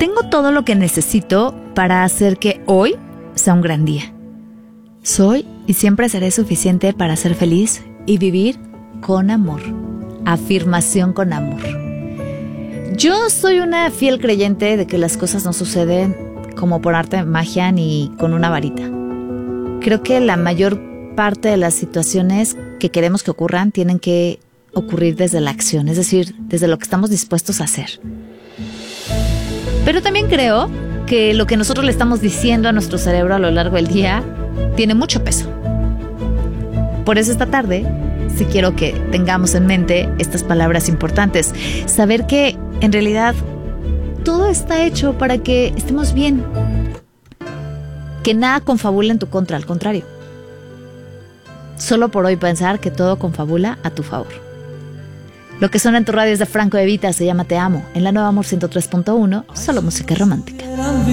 Tengo todo lo que necesito para hacer que hoy sea un gran día. Soy y siempre seré suficiente para ser feliz y vivir con amor. Afirmación con amor. Yo soy una fiel creyente de que las cosas no suceden como por arte de magia ni con una varita. Creo que la mayor parte de las situaciones que queremos que ocurran tienen que ocurrir desde la acción, es decir, desde lo que estamos dispuestos a hacer. Pero también creo que lo que nosotros le estamos diciendo a nuestro cerebro a lo largo del día tiene mucho peso. Por eso esta tarde sí quiero que tengamos en mente estas palabras importantes. Saber que en realidad todo está hecho para que estemos bien. Que nada confabula en tu contra, al contrario. Solo por hoy pensar que todo confabula a tu favor. Lo que suena en tu radio es de Franco De Vita, se llama Te Amo. En la Nueva Amor 103.1, solo música romántica.